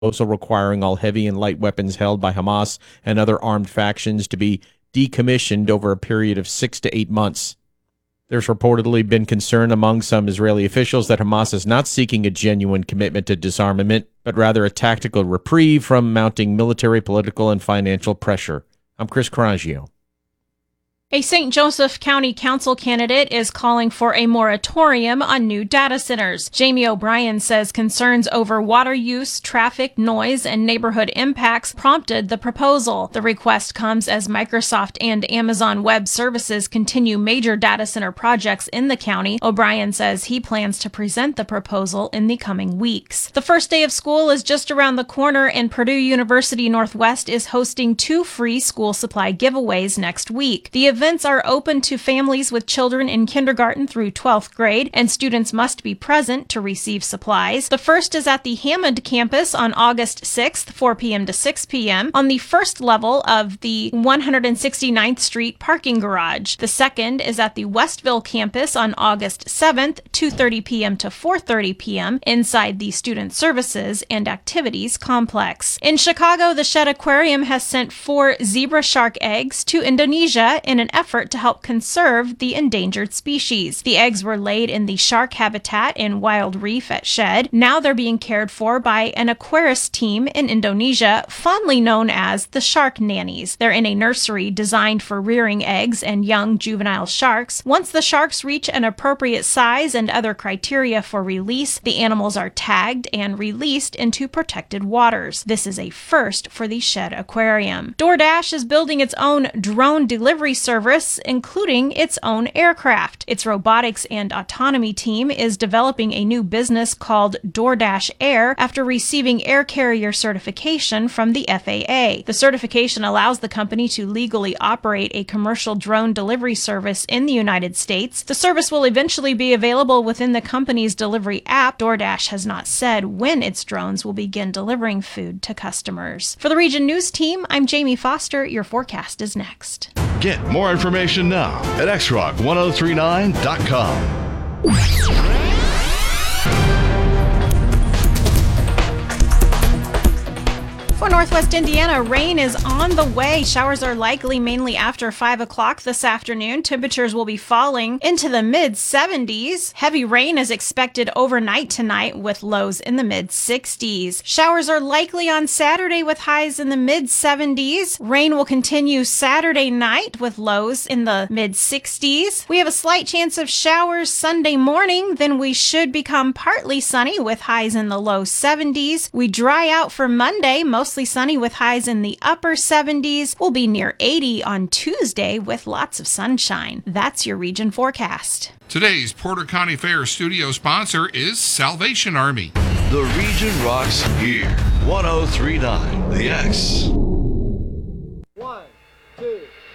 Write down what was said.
also requiring all heavy and light weapons held by Hamas and other armed factions to be decommissioned over a period of 6 to 8 months. There's reportedly been concern among some Israeli officials that Hamas is not seeking a genuine commitment to disarmament, but rather a tactical reprieve from mounting military, political, and financial pressure. I'm Chris Coraggio. A St. Joseph County Council candidate is calling for a moratorium on new data centers. Jamie O'Brien says concerns over water use, traffic, noise, and neighborhood impacts prompted the proposal. The request comes as Microsoft and Amazon Web Services continue major data center projects in the county. O'Brien says he plans to present the proposal in the coming weeks. The first day of school is just around the corner, and Purdue University Northwest is hosting 2 free school supply giveaways next week. The events are open to families with children in kindergarten through 12th grade, and students must be present to receive supplies. The first is at the Hammond campus on August 6th, 4 p.m. to 6 p.m. on the first level of the 169th Street parking garage. The second is at the Westville campus on August 7th, 2:30 p.m. to 4:30 p.m. inside the Student Services and Activities Complex. In Chicago, the Shedd Aquarium has sent 4 zebra shark eggs to Indonesia in an effort to help conserve the endangered species. The eggs were laid in the shark habitat in Wild Reef at Shedd. Now they're being cared for by an aquarist team in Indonesia, fondly known as the Shark Nannies. They're in a nursery designed for rearing eggs and young juvenile sharks. Once the sharks reach an appropriate size and other criteria for release, the animals are tagged and released into protected waters. This is a first for the Shedd Aquarium. DoorDash is building its own drone delivery service, including its own aircraft. Its robotics and autonomy team is developing a new business called DoorDash Air after receiving air carrier certification from the FAA. The certification allows the company to legally operate a commercial drone delivery service in the United States. The service will eventually be available within the company's delivery app. DoorDash has not said when its drones will begin delivering food to customers. For the Region News Team, I'm Jamie Foster. Your forecast is next. Get more information now at xrock1039.com. For Northwest Indiana, rain is on the way. Showers are likely mainly after 5 o'clock this afternoon. Temperatures will be falling into the mid-70s. Heavy rain is expected overnight tonight with lows in the mid-60s. Showers are likely on Saturday with highs in the mid-70s. Rain will continue Saturday night with lows in the mid-60s. We have a slight chance of showers Sunday morning. Then we should become partly sunny with highs in the low 70s. We dry out for Monday, mostly sunny with highs in the upper 70s. We'll be near 80 on Tuesday with lots of sunshine. That's your region forecast. Today's Porter County Fair studio sponsor is Salvation Army. The region rocks here. 1039 The X.